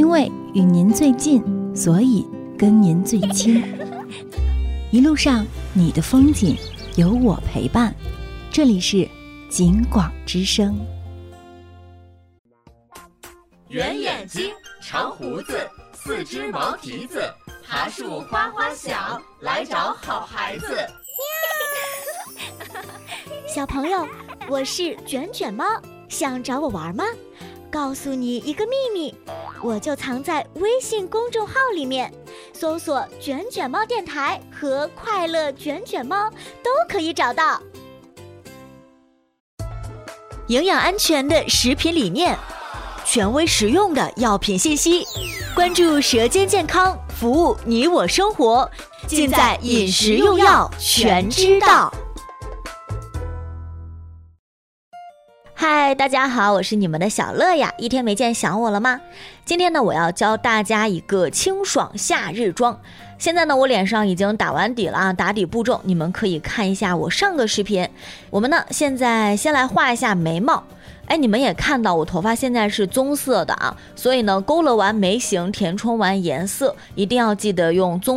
因为与您最近，所以跟您最亲。一路上你的风景有我陪伴。这里是景广之声。 圆眼睛，长胡子，四只毛蹄子，爬树花花小，来找好孩子。 小朋友，我是卷卷猫，想找我玩吗？告诉你一个秘密，我就藏在微信公众号里面，搜索卷卷猫电台和快乐卷卷猫都可以找到。营养安全的食品理念，权威实用的药品信息，关注舌尖健康，服务你我生活，尽在饮食用药全知道。嗨，大家好，我是你们的小乐呀，一天没见想我了吗？今天呢，我要教大家一个清爽夏日妆。现在呢，我脸上已经打完底了啊，打底步骤你们可以看一下我上个视频。我们呢，现在先来画一下眉毛。你们也看到我头发现在是棕色的啊，所以呢，勾勒完眉形，填充完颜色，一定要记得用棕